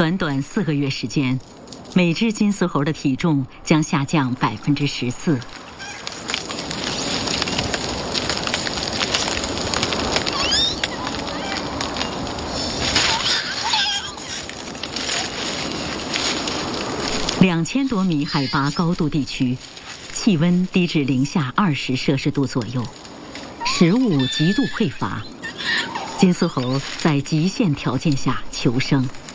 短短4个月时间，每只金丝猴的体重将下降14%。2000多米海拔高度地区，气温低至零下20摄氏度左右，食物极度匮乏，金丝猴在极限条件下求生。